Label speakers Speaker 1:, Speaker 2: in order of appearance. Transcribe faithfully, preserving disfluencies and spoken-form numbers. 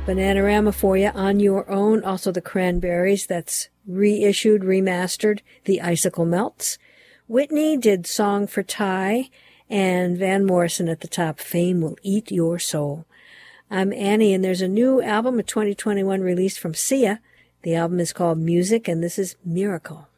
Speaker 1: Bananarama for you, On Your Own. Also the Cranberries, that's reissued, remastered, The Icicle Melts. Whitney did Song for Ty, and Van Morrison at the top, Fame Will Eat Your Soul. I'm Annie, and there's a new album, a twenty twenty-one release from Sia. The album is called Music, and this is Miracle.